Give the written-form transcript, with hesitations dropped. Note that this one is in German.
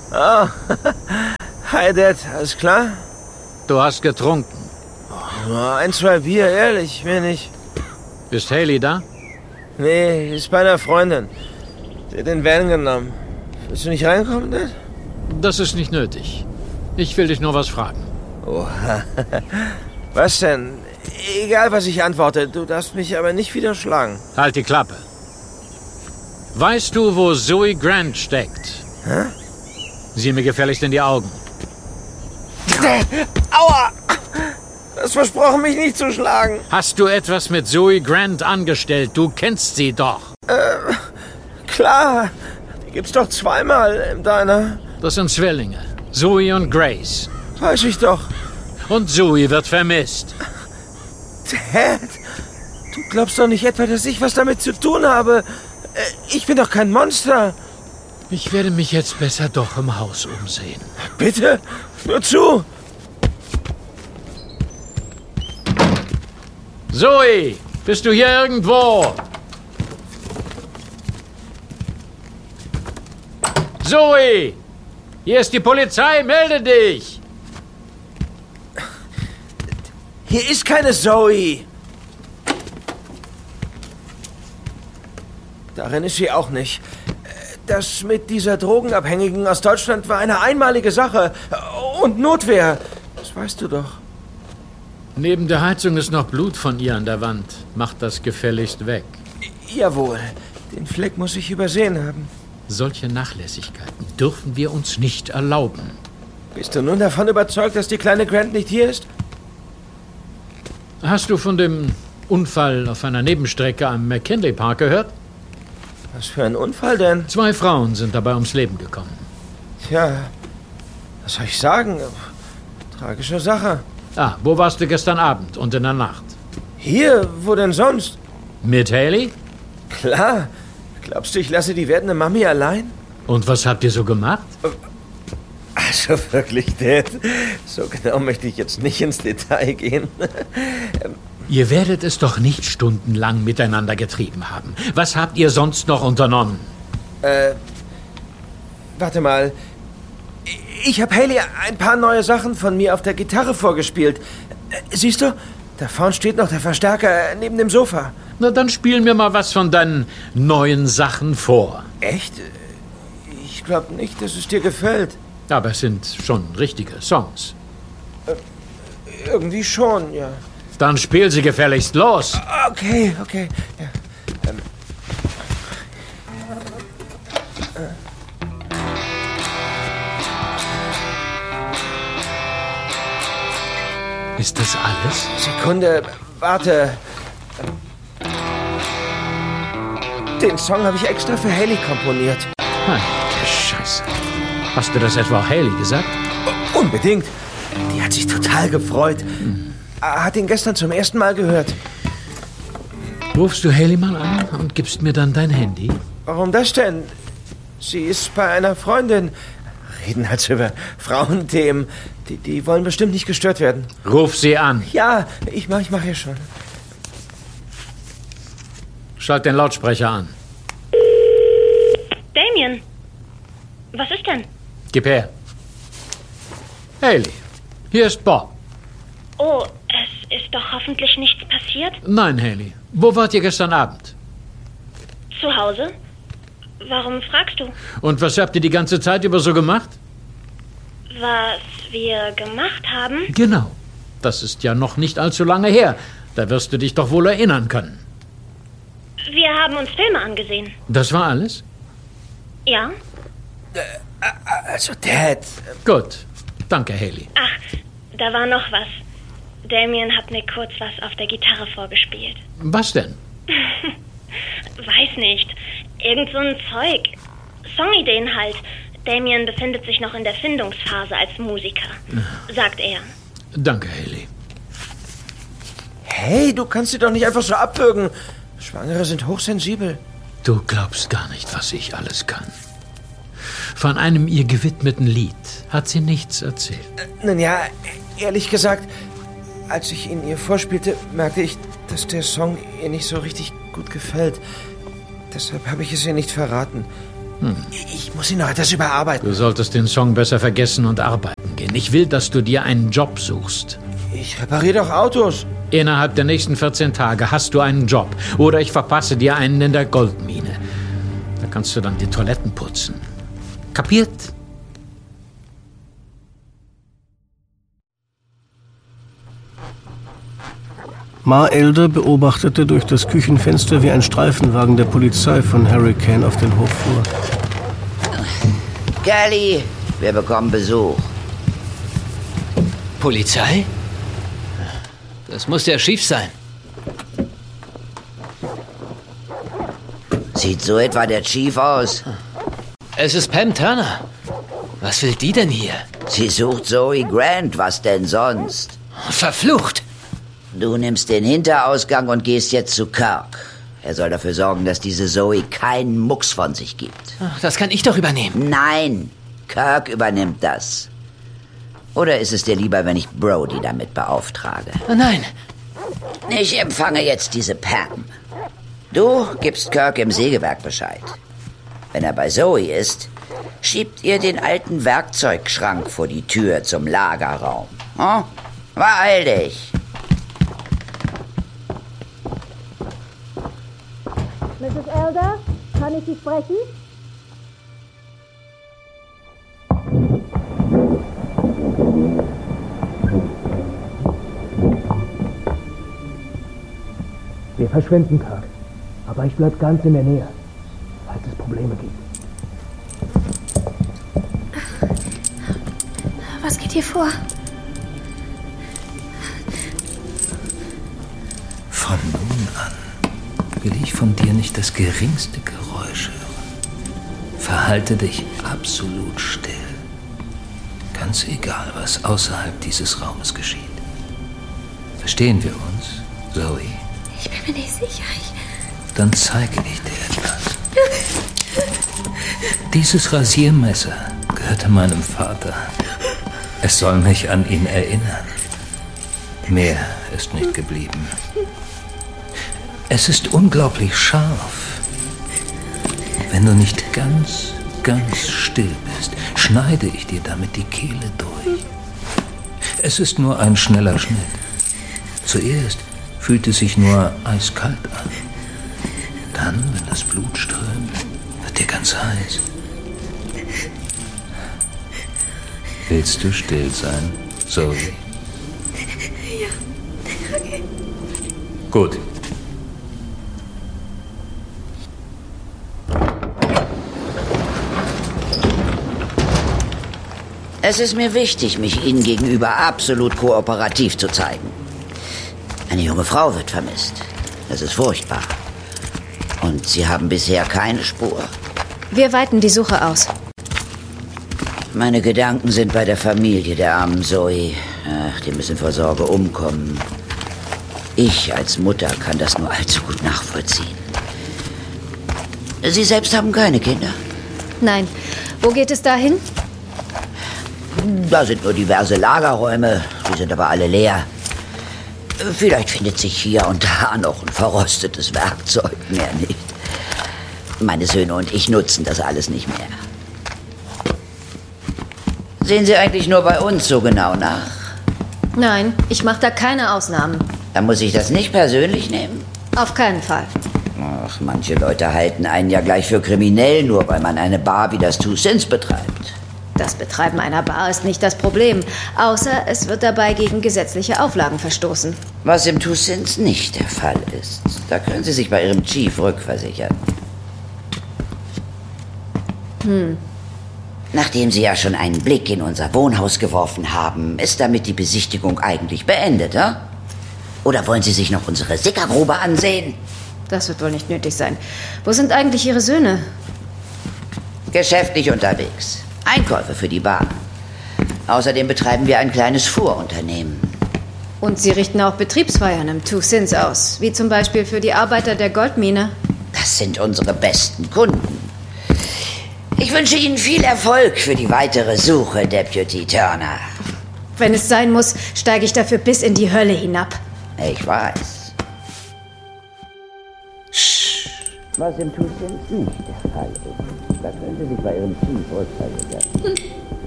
Oh, hi Dad, alles klar? Du hast getrunken. Nur 1, 2 Bier, ehrlich, mehr nicht. Ist Haley da? Nee, ist bei einer Freundin. Sie hat den Van genommen. Willst du nicht reinkommen, Dad? Das ist nicht nötig. Ich will dich nur was fragen. Oha. Was denn? Egal, was ich antworte, du darfst mich aber nicht wieder schlagen. Halt die Klappe. Weißt du, wo Zoe Grant steckt? Hä? Sieh mir gefälligst in die Augen. Aua! Du hast versprochen, mich nicht zu schlagen. Hast du etwas mit Zoe Grant angestellt? Du kennst sie doch. Klar. Die gibt's doch zweimal im Diner. Das sind Zwillinge. Zoe und Grace. Weiß ich doch. Und Zoe wird vermisst. Dad, du glaubst doch nicht etwa, dass ich was damit zu tun habe. Ich bin doch kein Monster. Ich werde mich jetzt besser doch im Haus umsehen. Bitte, nur zu. Zoe, bist du hier irgendwo? Zoe, hier ist die Polizei, melde dich. Hier ist keine Zoe. Darin ist sie auch nicht. Das mit dieser Drogenabhängigen aus Deutschland war eine einmalige Sache. Und Notwehr. Das weißt du doch. Neben der Heizung ist noch Blut von ihr an der Wand. Mach das gefälligst weg. Jawohl. Den Fleck muss ich übersehen haben. Solche Nachlässigkeiten dürfen wir uns nicht erlauben. Bist du nun davon überzeugt, dass die kleine Grant nicht hier ist? Hast du von dem Unfall auf einer Nebenstrecke am McKinley Park gehört? Was für ein Unfall denn? 2 Frauen sind dabei ums Leben gekommen. Tja, was soll ich sagen? Tragische Sache. Ah, wo warst du gestern Abend und in der Nacht? Hier? Wo denn sonst? Mit Haley? Klar. Glaubst du, ich lasse die werdende Mami allein? Und was habt ihr so gemacht? Also wirklich, Dad. So genau möchte ich jetzt nicht ins Detail gehen. Ihr werdet es doch nicht stundenlang miteinander getrieben haben. Was habt ihr sonst noch unternommen? Warte mal. Ich habe Haley ein paar neue Sachen von mir auf der Gitarre vorgespielt. Siehst du? Da vorne steht noch der Verstärker neben dem Sofa. Na, dann spiel mir mal was von deinen neuen Sachen vor. Echt? Ich glaube nicht, dass es dir gefällt. Aber es sind schon richtige Songs. Irgendwie schon, ja. Dann spiel sie gefälligst los. Okay. Ja. Ist das alles? Sekunde, warte. Den Song habe ich extra für Haley komponiert. Nein, Scheiße. Hast du das etwa auch Haley gesagt? Unbedingt. Die hat sich total gefreut. Hat ihn gestern zum ersten Mal gehört. Rufst du Haley mal an und gibst mir dann dein Handy? Warum das denn? Sie ist bei einer Freundin. Reden also über Frauenthemen. Die wollen bestimmt nicht gestört werden. Ruf sie an. Ja, ich mach ja schon. Schalt den Lautsprecher an. Damien, was ist denn? Gib her. Haley, hier ist Bob. Oh, es ist doch hoffentlich nichts passiert? Nein, Haley. Wo wart ihr gestern Abend? Zu Hause? Warum fragst du? Und was habt ihr die ganze Zeit über so gemacht? Was wir gemacht haben? Genau. Das ist ja noch nicht allzu lange her. Da wirst du dich doch wohl erinnern können. Wir haben uns Filme angesehen. Das war alles? Ja? Also, Dad. Gut. Danke, Haley. Ach, da war noch was. Damien hat mir kurz was auf der Gitarre vorgespielt. Was denn? Weiß nicht. Irgend so ein Zeug. Songideen halt. Damien befindet sich noch in der Findungsphase als Musiker, sagt er. Danke, Haley. Hey, du kannst sie doch nicht einfach so abwürgen. Schwangere sind hochsensibel. Du glaubst gar nicht, was ich alles kann. Von einem ihr gewidmeten Lied hat sie nichts erzählt. Nun ja, ehrlich gesagt, als ich ihn ihr vorspielte, merkte ich, dass der Song ihr nicht so richtig gut gefällt. Deshalb habe ich es ihr nicht verraten. Ich muss ihn noch etwas überarbeiten. Du solltest den Song besser vergessen und arbeiten gehen. Ich will, dass du dir einen Job suchst. Ich repariere doch Autos. Innerhalb der nächsten 14 Tage hast du einen Job. Oder ich verpasse dir einen in der Goldmine. Da kannst du dann die Toiletten putzen. Kapiert? Ma Elder beobachtete durch das Küchenfenster, wie ein Streifenwagen der Polizei von Hurricane auf den Hof fuhr. Kelly, wir bekommen Besuch. Polizei? Das muss der Chief sein. Sieht so etwa der Chief aus? Es ist Pam Turner. Was will die denn hier? Sie sucht Zoe Grant, was denn sonst? Verflucht! Du nimmst den Hinterausgang und gehst jetzt zu Kirk. Er soll dafür sorgen, dass diese Zoe keinen Mucks von sich gibt. Das kann ich doch übernehmen. Nein, Kirk übernimmt das. Oder ist es dir lieber, wenn ich Brody damit beauftrage? Nein. Ich empfange jetzt diese Pam. Du gibst Kirk im Sägewerk Bescheid. Wenn er bei Zoe ist, schiebt ihr den alten Werkzeugschrank vor die Tür zum Lagerraum. Hm? Beeil dich. Mrs. Elder, kann ich Sie sprechen? Wir verschwinden, Kirk. Aber ich bleib ganz in der Nähe, falls es Probleme gibt. Was geht hier vor? Von nun an will ich von dir nicht das geringste Geräusch hören. Verhalte dich absolut still. Ganz egal, was außerhalb dieses Raumes geschieht. Verstehen wir uns, Zoe? Ich bin mir nicht sicher. Dann zeige ich dir etwas. Dieses Rasiermesser gehörte meinem Vater. Es soll mich an ihn erinnern. Mehr ist nicht geblieben. Es ist unglaublich scharf. Wenn du nicht ganz still bist, schneide ich dir damit die Kehle durch. Es ist nur ein schneller Schnitt. Zuerst fühlt es sich nur eiskalt an. Dann, wenn das Blut strömt, wird dir ganz heiß. Willst du still sein, Zoe? Ja, okay. Gut. Es ist mir wichtig, mich Ihnen gegenüber absolut kooperativ zu zeigen. Eine junge Frau wird vermisst. Das ist furchtbar. Und Sie haben bisher keine Spur. Wir weiten die Suche aus. Meine Gedanken sind bei der Familie der armen Zoe. Ach, die müssen vor Sorge umkommen. Ich als Mutter kann das nur allzu gut nachvollziehen. Sie selbst haben keine Kinder? Nein. Wo geht es dahin? Da sind nur diverse Lagerräume. Die sind aber alle leer. Vielleicht findet sich hier und da noch ein verrostetes Werkzeug, mehr nicht. Meine Söhne und ich nutzen das alles nicht mehr. Sehen Sie eigentlich nur bei uns so genau nach? Nein, ich mache da keine Ausnahmen. Dann muss ich das nicht persönlich nehmen? Auf keinen Fall. Ach, manche Leute halten einen ja gleich für kriminell, nur weil man eine Bar wie das Two Cents betreibt. Das Betreiben einer Bar ist nicht das Problem, außer es wird dabei gegen gesetzliche Auflagen verstoßen. Was im Two Cents nicht der Fall ist. Da können Sie sich bei Ihrem Chief rückversichern. Nachdem Sie ja schon einen Blick in unser Wohnhaus geworfen haben, ist damit die Besichtigung eigentlich beendet, hm? Oder wollen Sie sich noch unsere Sickergrube ansehen? Das wird wohl nicht nötig sein. Wo sind eigentlich Ihre Söhne? Geschäftlich unterwegs. Einkäufe für die Bar. Außerdem betreiben wir ein kleines Fuhrunternehmen. Und Sie richten auch Betriebsfeiern im Two Cents aus, wie zum Beispiel für die Arbeiter der Goldmine. Das sind unsere besten Kunden. Ich wünsche Ihnen viel Erfolg für die weitere Suche, Deputy Turner. Wenn es sein muss, steige ich dafür bis in die Hölle hinab. Ich weiß. Was im Tuchdienst nicht der Fall ist. Da können Sie sich bei Ihrem Team Vorteile werden.